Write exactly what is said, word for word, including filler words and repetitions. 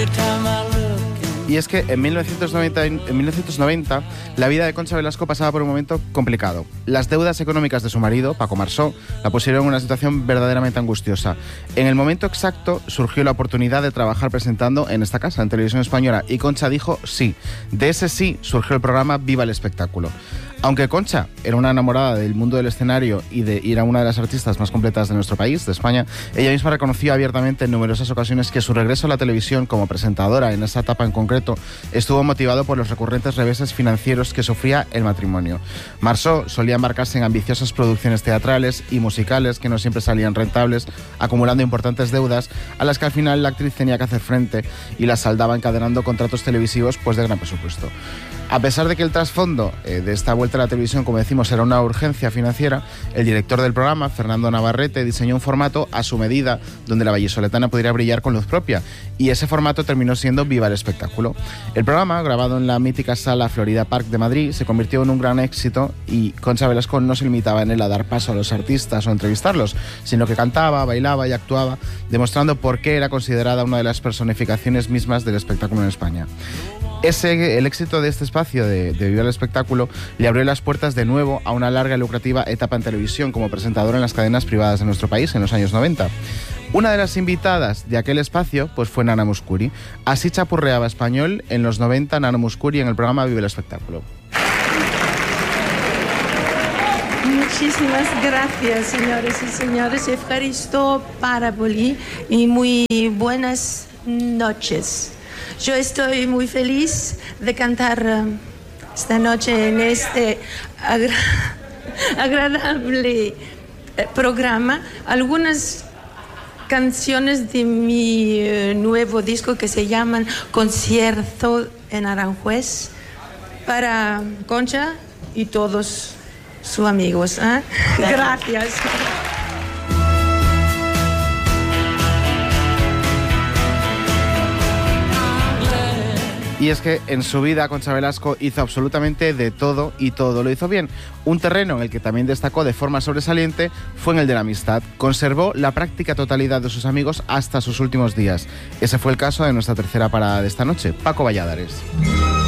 Y es que en mil novecientos noventa, en mil novecientos noventa la vida de Concha Velasco pasaba por un momento complicado. Las deudas económicas de su marido, Paco Marsó, la pusieron en una situación verdaderamente angustiosa. En el momento exacto surgió la oportunidad de trabajar presentando en esta casa, en Televisión Española, y Concha dijo sí. De ese sí surgió el programa Viva el Espectáculo. Aunque Concha era una enamorada del mundo del escenario y, de, y era una de las artistas más completas de nuestro país, de España, ella misma reconoció abiertamente en numerosas ocasiones que su regreso a la televisión como presentadora en esa etapa en concreto estuvo motivado por los recurrentes reveses financieros que sufría el matrimonio. Marsó solía embarcarse en ambiciosas producciones teatrales y musicales que no siempre salían rentables, acumulando importantes deudas a las que al final la actriz tenía que hacer frente y las saldaba encadenando contratos televisivos pues de gran presupuesto. A pesar de que el trasfondo eh, de esta vuelta a la televisión, como decimos, era una urgencia financiera, el director del programa, Fernando Navarrete, diseñó un formato a su medida donde la vallisoletana pudiera brillar con luz propia, y ese formato terminó siendo Viva el Espectáculo. El programa, grabado en la mítica sala Florida Park de Madrid, se convirtió en un gran éxito y Concha Velasco no se limitaba en él a dar paso a los artistas o a entrevistarlos, sino que cantaba, bailaba y actuaba, demostrando por qué era considerada una de las personificaciones mismas del espectáculo en España. Ese, el éxito de este espacio de, de Viva el Espectáculo le abrió las puertas de nuevo a una larga y lucrativa etapa en televisión como presentadora en las cadenas privadas de nuestro país en los años noventa. Una de las invitadas de aquel espacio pues fue Nana Mouskouri. Así chapurreaba español en los noventa Nana Mouskouri en el programa Viva el Espectáculo. Muchísimas gracias, señores y señores. Evharisto Paraboli y muy buenas noches. Yo estoy muy feliz de cantar uh, esta noche en este agra agradable eh, programa algunas canciones de mi uh, nuevo disco que se llaman Concierto en Aranjuez para Concha y todos sus amigos. ¿eh? Gracias. Y es que en su vida Concha Velasco hizo absolutamente de todo y todo lo hizo bien. Un terreno en el que también destacó de forma sobresaliente fue en el de la amistad. Conservó la práctica totalidad de sus amigos hasta sus últimos días. Ese fue el caso de nuestra tercera parada de esta noche, Paco Valladares.